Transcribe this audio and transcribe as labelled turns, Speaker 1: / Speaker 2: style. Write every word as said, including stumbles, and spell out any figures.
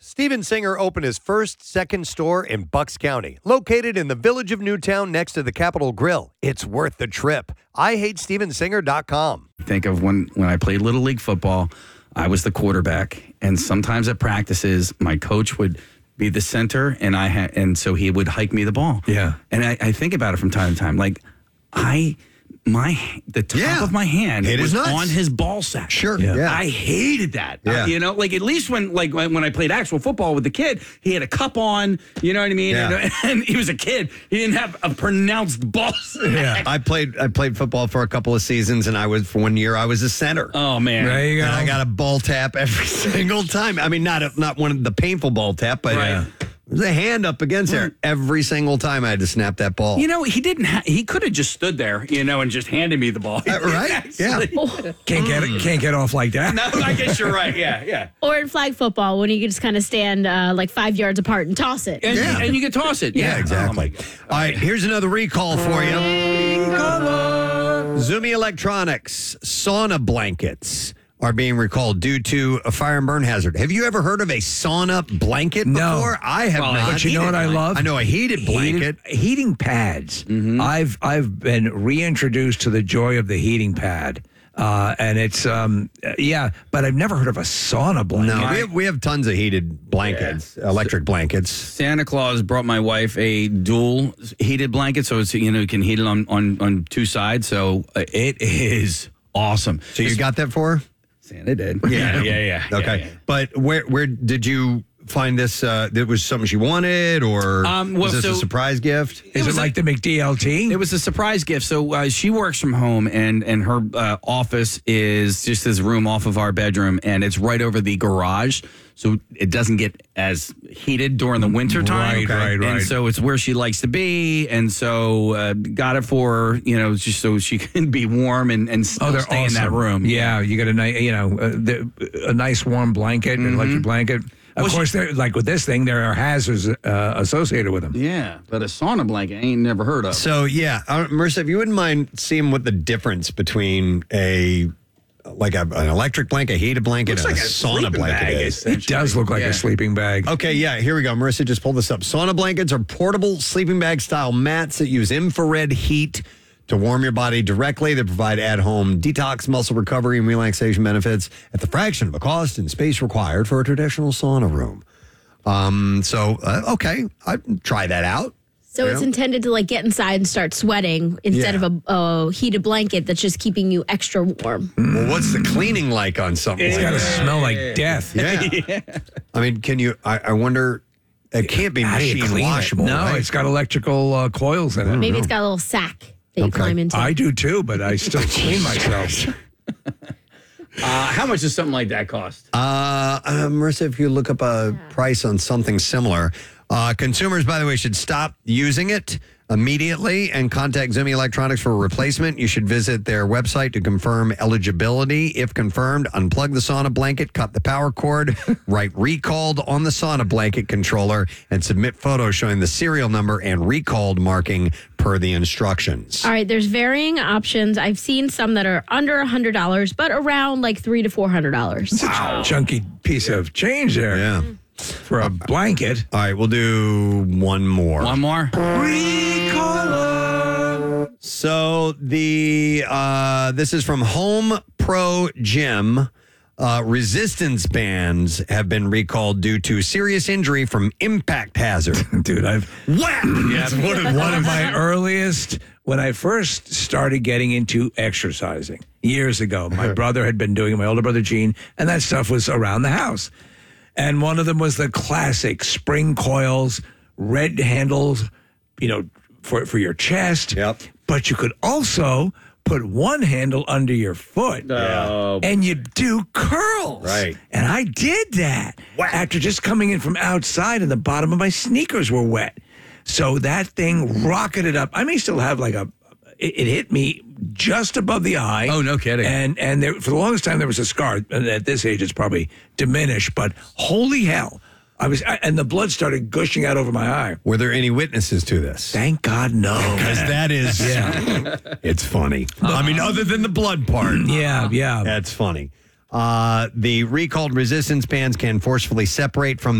Speaker 1: Steven Singer opened his first second store in Bucks County, located in the village of Newtown next to the Capitol Grill. It's worth the trip. I hate steven singer dot com.
Speaker 2: Think of when, when I played Little League football, I was the quarterback. And sometimes at practices, my coach would be the center, and I ha- and so he would hike me the ball.
Speaker 3: Yeah.
Speaker 2: And I, I think about it from time to time. Like, I... My the top
Speaker 1: Yeah.
Speaker 2: of my hand
Speaker 1: It is
Speaker 2: was
Speaker 1: nuts.
Speaker 2: on his ball sack.
Speaker 1: Sure, yeah. Yeah.
Speaker 2: I hated that.
Speaker 1: Yeah.
Speaker 2: Uh, you know, like at least when like when, when I played actual football with the kid, he had a cup on. You know what I mean?
Speaker 1: Yeah.
Speaker 2: And, and he was a kid. He didn't have a pronounced ball sack.
Speaker 3: Yeah.
Speaker 1: I played I played football for a couple of seasons, and I was for one year I was a center.
Speaker 2: Oh man.
Speaker 3: There you go.
Speaker 1: And I got a ball tap every single time. I mean, not a, not one of the painful ball tap, but
Speaker 2: Right.
Speaker 1: there's a hand up against there every single time I had to snap that ball.
Speaker 2: You know, he didn't. Ha- he could have just stood there, you know, and just handed me the ball.
Speaker 1: Uh, right?
Speaker 2: Actually.
Speaker 1: Yeah.
Speaker 3: Can't get it. Can't get off like that.
Speaker 2: No, I guess you're right. Yeah, yeah.
Speaker 4: Or in flag football, when you can just kind of stand uh, like five yards apart and toss it.
Speaker 2: And,
Speaker 1: Yeah.
Speaker 2: and you can toss it.
Speaker 1: Yeah,
Speaker 2: Yeah,
Speaker 1: exactly.
Speaker 2: Oh, my God.
Speaker 1: All right, here's another recall for you. Zumi Electronics sauna blankets are being recalled due to a fire and burn hazard. Have you ever heard of a sauna blanket
Speaker 3: No.
Speaker 1: before? I have
Speaker 2: Well,
Speaker 1: not.
Speaker 3: But you know what I love?
Speaker 1: I know a heated blanket.
Speaker 3: Heated- heating pads. I've I've been reintroduced to the joy of the heating pad, uh, and it's um uh, yeah. But I've never heard of a sauna blanket.
Speaker 1: No, we have, we have tons of heated blankets, electric blankets.
Speaker 2: Santa Claus brought my wife a dual heated blanket, so it's you know you can heat it on on, on two sides. So uh, it is awesome.
Speaker 1: So you got that for her?
Speaker 2: Santa did. Yeah, yeah, yeah.
Speaker 1: Okay,
Speaker 2: yeah, yeah.
Speaker 1: but where where did you find this? Uh, that was something she wanted, or
Speaker 2: Um, well,
Speaker 1: was this a
Speaker 2: so-
Speaker 1: surprise gift?
Speaker 3: Is it,
Speaker 2: was
Speaker 3: like the McDLT?
Speaker 2: It was a surprise gift. So uh, she works from home, and and her uh, office is just this room off of our bedroom, and it's right over the garage, so it doesn't get as heated during the winter time.
Speaker 3: Right, right, right.
Speaker 2: And so it's where she likes to be, and so uh, got it for her, you know, just so she can be warm and and still
Speaker 3: Oh, they're
Speaker 2: stay
Speaker 3: awesome.
Speaker 2: in that room.
Speaker 3: Yeah, you get a nice, you know, uh, the, a nice warm blanket, an electric blanket. Of
Speaker 2: Well, she-
Speaker 3: course, there, like with this thing, there are hazards uh, associated with them.
Speaker 2: Yeah, but a sauna blanket I ain't never heard of.
Speaker 1: So yeah, uh, Marissa, if you wouldn't mind seeing what the difference between a like a, an electric blanket, a heated blanket,
Speaker 2: Looks
Speaker 1: and
Speaker 2: like
Speaker 1: a
Speaker 2: a
Speaker 1: sauna
Speaker 2: sleeping
Speaker 1: blanket
Speaker 2: bag,
Speaker 1: is.
Speaker 3: It does look like
Speaker 2: Yeah.
Speaker 3: a sleeping bag.
Speaker 1: Okay, yeah, here we go. Marissa just pulled this up. Sauna blankets are portable sleeping bag style mats that use infrared heat to warm your body directly. They provide at-home detox, muscle recovery, and relaxation benefits at the fraction of the cost and space required for a traditional sauna room. Um, so, uh, okay, I'd try that out.
Speaker 4: So it's
Speaker 1: Yeah.
Speaker 4: intended to like get inside and start sweating instead
Speaker 1: Yeah.
Speaker 4: of a, a heated blanket that's just keeping you extra warm.
Speaker 1: Well, what's the cleaning like on something
Speaker 3: It's
Speaker 1: like
Speaker 3: got to
Speaker 1: that?
Speaker 3: smell like death.
Speaker 1: Yeah. I mean, can you, I, I wonder, it can't be
Speaker 3: How do you
Speaker 1: machine
Speaker 3: clean it?
Speaker 1: washable,
Speaker 3: No,
Speaker 1: right?
Speaker 3: it's got electrical uh, coils in it.
Speaker 4: Maybe it's got a little sack that you
Speaker 1: Okay.
Speaker 4: climb into.
Speaker 3: I do too, but I still clean myself.
Speaker 2: Uh, how much does something like that cost?
Speaker 1: Uh, uh, Marissa, if you look up a price on something similar, uh, consumers, by the way, should stop using it immediately and contact Zumi Electronics for a replacement. You should visit their website to confirm eligibility. If confirmed, unplug the sauna blanket, cut the power cord, write recalled on the sauna blanket controller, and submit photos showing the serial number and recalled marking per the instructions.
Speaker 4: All right, there's varying options. I've seen some that are under one hundred dollars, but around like three to four hundred dollars.
Speaker 3: Wow. Chunky piece of change there.
Speaker 1: Yeah.
Speaker 3: For a blanket.
Speaker 1: All right, we'll do one more.
Speaker 2: One more.
Speaker 1: So the uh, this is from Home Pro Gym. Uh, resistance bands have been recalled due to serious injury from impact hazard.
Speaker 3: Dude, I've
Speaker 1: Whap!
Speaker 3: It's one of, one of my earliest, when I first started getting into exercising years ago. My brother had been doing it, my older brother Gene, and that stuff was around the house. And one of them was the classic spring coils, red handles, you know, for, for your chest.
Speaker 1: Yep.
Speaker 3: But you could also put one handle under your foot
Speaker 2: Oh.
Speaker 3: and you do curls.
Speaker 1: Right.
Speaker 3: And I did that after just coming in from outside and the bottom of my sneakers were wet. So that thing rocketed up. I may still have like a, it, it hit me just above the eye.
Speaker 2: Oh, no kidding.
Speaker 3: And and there, for the longest time there was a scar. And at this age it's probably diminished, but holy hell. I was, I, and the blood started gushing out over my eye.
Speaker 1: Were there any witnesses to this?
Speaker 3: Thank God, no.
Speaker 1: Because that is,
Speaker 3: Yeah.
Speaker 1: it's funny. I mean, other than the blood part.
Speaker 3: Yeah, yeah.
Speaker 1: That's funny. Uh, the recalled resistance bands can forcefully separate from